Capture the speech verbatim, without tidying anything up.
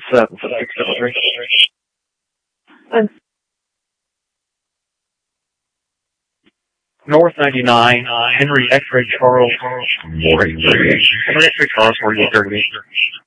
seven six seven three. North ninety-nine, Henry X-Ray Charles. Henry X-Ray Charles, where you thirty.